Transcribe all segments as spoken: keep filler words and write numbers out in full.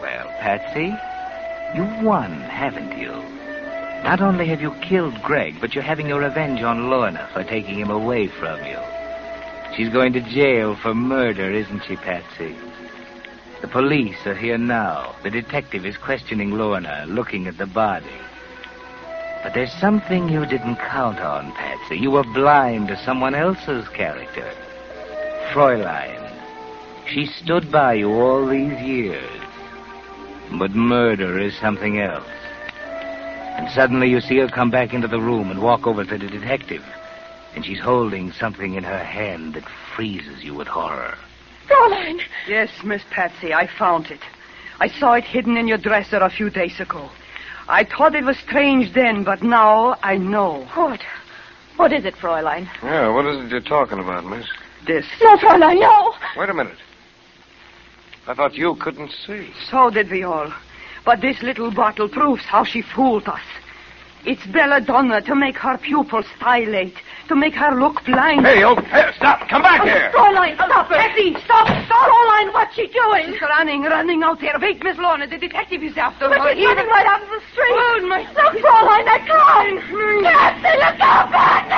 Well, Patsy, you won, haven't you? Not only have you killed Greg, but you're having your revenge on Lorna for taking him away from you. She's going to jail for murder, isn't she, Patsy? The police are here now. The detective is questioning Lorna, looking at the body. But there's something you didn't count on, Patsy. You were blind to someone else's character. Fräulein. She stood by you all these years. But murder is something else. And suddenly you see her come back into the room and walk over to the detective. And she's holding something in her hand that freezes you with horror. Fräulein! Yes, Miss Patsy, I found it. I saw it hidden in your dresser a few days ago. I thought it was strange then, but now I know. What? What is it, Fräulein? Yeah, what is it you're talking about, miss? This. No, Fräulein, no! Wait a minute. I thought you couldn't see. So did we all. But this little bottle proves how she fooled us. It's belladonna to make her pupils dilate, to make her look blind. Hey, oh, hey, stop! Come back here! Fräulein, stop it! Patsy, stop, stop! Fräulein, what's she doing? She's running, running out there. Wait, Miss Lorna, the detective is after But her. she's running right out of the street. Oh, my... Look, Fräulein, that climb! Patsy, look out,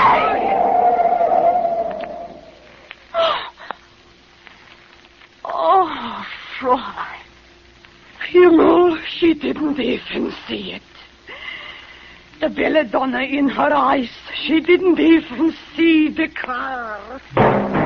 Patsy! Oh, Fräulein. You know, she didn't even see it. The belladonna in her eyes. She didn't even see the car.